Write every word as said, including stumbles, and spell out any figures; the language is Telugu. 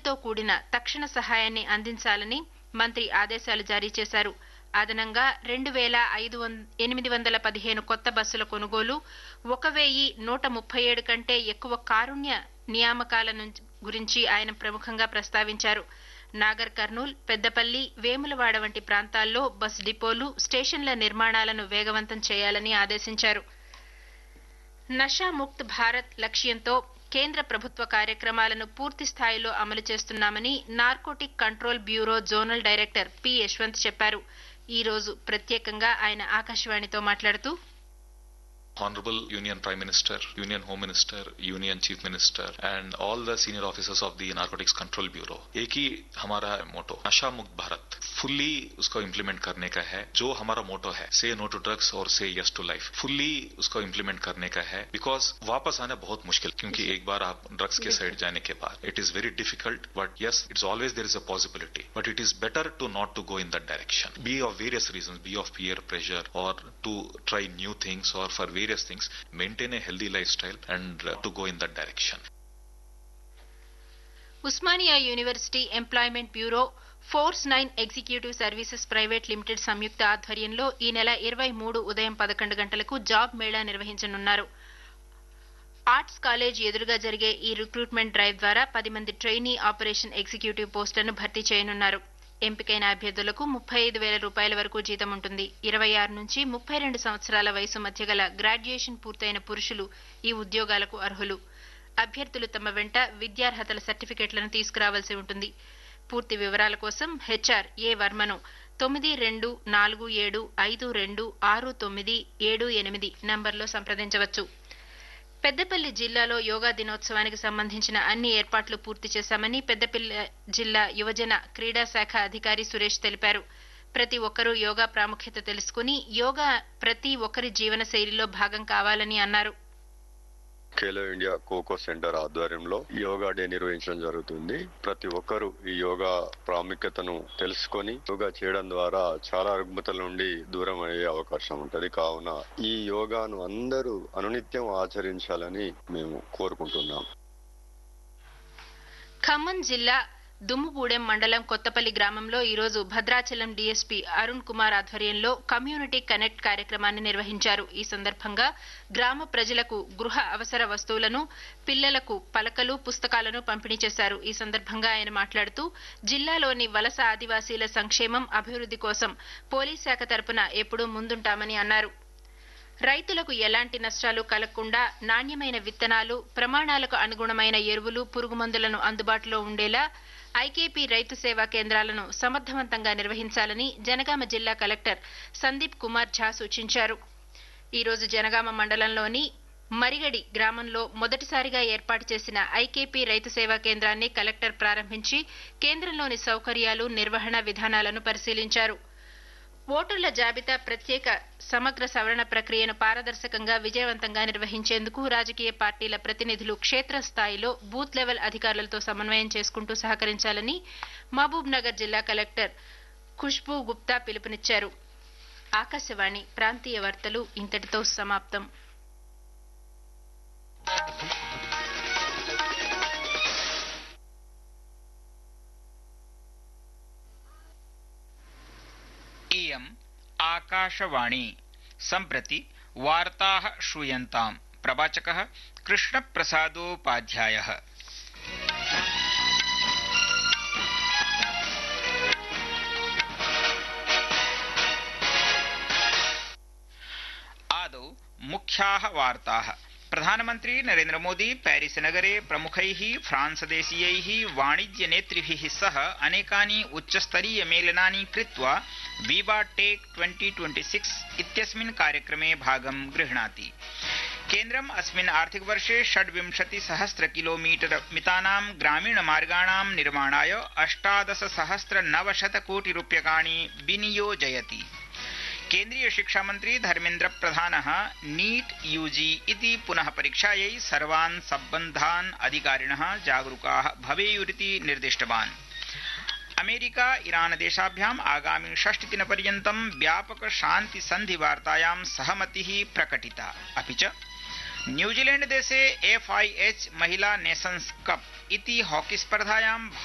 భద్రతతో కూడిన తక్షణ సహాయాన్ని అందించాలని మంత్రి ఆదేశాలు జారీ చేశారు. అదనంగా రెండు వేల ఐదు ఎనిమిది వందల పదిహేను కొత్త బస్సుల కొనుగోలు, ఒక వెయ్యి నూట ముప్పై ఏడు కంటే ఎక్కువ కారుణ్య నియామకాల గురించి ఆయన ప్రముఖంగా ప్రస్తావించారు. నాగర్ కర్నూల్, పెద్దపల్లి, వేములవాడ వంటి ప్రాంతాల్లో బస్ డిపోలు, స్టేషన్ల నిర్మాణాలను వేగవంతం చేయాలని ఆదేశించారు. నషాముక్త్ భారత్ లక్ష్యంతో కేంద్ర ప్రభుత్వ కార్యక్రమాలను పూర్తి స్థాయిలో అమలు చేస్తున్నామని narcotic control bureau zonal director P Yashwant చెప్పారు. ఈ రోజు ప్రత్యేకంగా ఆయన ఆకాశవాణితో మాట్లాడుతూ, Honorable Union Prime Minister, Union Home Minister, Union Chief Minister and all the senior officers of the Narcotics Control Bureau, एक ही हमारा मोटो नशा मुक्त भारत फुल्ली उसको इम्प्लीमेंट करने का है. जो हमारा मोटो है से नो टू ड्रग्स और से यस टू लाइफ, फुल्ली उसको इम्प्लीमेंट करने का है. बिकॉज वापस आना बहुत मुश्किल, क्योंकि एक बार आप ड्रग्स के साइड जाने के बाद it is very difficult. But yes, it's always there is a possibility, but it is better to not to go in that direction. B of various reasons, B of peer pressure or to try new things or for various things, maintain a healthy lifestyle and uh, to go in that direction. Osmania university employment bureau force nine executive services private limited సంయుక్త ఆధ్వర్యంలో ఈ నెల ఇరవై మూడు ఉదయం పదకొండు గంటలకు జాబ్ మేళా నిర్వహించనున్నారు. ఆర్ట్స్ కాలేజ్ ఎదురుగా జరిగే ఈ రిక్రూట్మెంట్ డ్రైవ్ ద్వారా పది మంది ట్రైనీ ఆపరేషన్ ఎగ్జిక్యూటివ్ పోస్టులను భర్తీ చేయనున్నారు. ఎంపికైన అభ్యర్థులకు ముప్పై ఐదు వేల రూపాయల వరకు జీతం ఉంటుంది. ఇరవై ఆరు నుంచి ముప్పై రెండు సంవత్సరాల వయసు మధ్య గల గ్రాడ్యుయేషన్ పూర్తయిన పురుషులు ఈ ఉద్యోగాలకు అర్హులు. అభ్యర్థులు తమ వెంట విద్యార్హతల సర్టిఫికెట్లను తీసుకురావాల్సి ఉంటుంది. పూర్తి వివరాల కోసం హెచ్ఆర్ ఏ వర్మను తొమ్మిది రెండు నాలుగు ఏడు ఐదు రెండు ఆరు తొమ్మిది ఏడు ఎనిమిది నంబర్లో సంప్రదించవచ్చు. పెద్దపల్లి జిల్లాలో యోగా దినోత్సవానికి సంబంధించిన అన్ని ఏర్పాట్లు పూర్తి చేశామని పెద్దపల్లి జిల్లా యువజన క్రీడా శాఖ అధికారి సురేష్ తెలిపారు. ప్రతి ఒక్కరూ యోగా ప్రాముఖ్యత తెలుసుకుని యోగా ప్రతి ఒక్కరి జీవన శైలిలో భాగం కావాలని అన్నారు. ఖేలో ఇండియా ఖోఖో సెంటర్ ఆధ్వర్యంలో యోగా డే నిర్వహించడం జరుగుతుంది. ప్రతి ఒక్కరూ ఈ యోగా ప్రాముఖ్యతను తెలుసుకొని యోగా చేయడం ద్వారా చాలా రుగ్మతల నుండి దూరం అయ్యే అవకాశం ఉంటది. కావున ఈ యోగాను అందరూ అనునిత్యం ఆచరించాలని మేము కోరుకుంటున్నాం. ఖమ్మం జిల్లా దుమ్ముగూడెం మండలం కొత్తపల్లి గ్రామంలో ఈరోజు భద్రాచలం డీఎస్పీ అరుణ్ కుమార్ ఆధ్వర్యంలో కమ్యూనిటీ కనెక్ట్ కార్యక్రమాన్ని నిర్వహించారు. ఈ సందర్భంగా గ్రామ ప్రజలకు గృహ అవసర వస్తువులను, పిల్లలకు పలకలు, పుస్తకాలను పంపిణీ చేశారు. ఈ సందర్భంగా ఆయన మాట్లాడుతూ, జిల్లాలోని వలస ఆదివాసీల సంక్షేమం, అభివృద్ది కోసం పోలీస్ శాఖ తరపున ఎప్పుడూ ముందుంటామని అన్నారు. రైతులకు ఎలాంటి నష్టాలు కలగకుండా నాణ్యమైన విత్తనాలు, ప్రమాణాలకు అనుగుణమైన ఎరువులు, పురుగుమందులను అందుబాటులో ఉండేలా ఐకేపీ రైతు సేవా కేంద్రాలను సమర్థవంతంగా నిర్వహించాలని జనగామ జిల్లా కలెక్టర్ సందీప్ కుమార్ ఝా సూచించారు. ఈ రోజు జనగామ మండలంలోని మరిగడి గ్రామంలో మొదటిసారిగా ఏర్పాటు చేసిన ఐకేపీ రైతు సేవా కేంద్రాన్ని కలెక్టర్ ప్రారంభించి కేంద్రంలోని సౌకర్యాలు, నిర్వహణ విధానాలను పరిశీలించారు. ఓటర్ల జాబితా ప్రత్యేక సమగ్ర సవరణ ప్రక్రియను పారదర్శకంగా, విజయవంతంగా నిర్వహించేందుకు రాజకీయ పార్టీల ప్రతినిధులు క్షేత్రస్థాయిలో బూత్ లెవెల్ అధికారులతో సమన్వయం చేసుకుంటూ సహకరించాలని మహబూబ్ నగర్ జిల్లా కలెక్టర్ ఖుష్బూ గుప్తా పిలుపునిచ్చారు. ఆకాశవాణి ప్రాంతీయ వార్తలు ఇంతటితో సమాప్తం. इयम् आकाशवाणी सम्प्रति वार्ताः श्रूयन्ताम्. प्रवाचकः कृष्णप्रसादोपाध्यायः. आदौ मुख्याः वार्ताः. प्रधानमन्त्री नरेन्द्र मोदी पेरिस नगरे प्रमुखैः फ्रांसदेशीयैः वाणिज्यनेतृभिः सह अनेकानि उच्चस्तरीय मेलनानि कृत्वा विवा टेक ट्वेंटी ट्वेंटी सिक्स इत्यस्मिन् कार्यक्रमे भागं गृह्णाति. केन्द्रम् अस्मिन् आर्थिकवर्षे षड्विंशति सहस्र किलोमीटर मितानां ग्रामीणमार्गाणां निर्माणाय अष्टादश सहस्र नवशत कोटि रूप्यकाणि विनियोजयति. केन्द्रीय शिक्षामन्त्री धर्मेन्द्र प्रधानः नीट यूजी इति पुनः परीक्षायै सर्वान् सम्बद्धान् अधिकारिणः जागरूकाः भवेयुरिति निर्दिष्टवान्. अमेरिका ईरान देशाभ्याम् आगामि षष्टिदिनपर्यन्तं व्यापक शान्ति सन्धि वार्तायां सहमतिः प्रकटिता. अपि च न्यूजीलैण्ड देशे एफ आई एच महिला नेशन्स कप इति हॉकी स्पर्धायां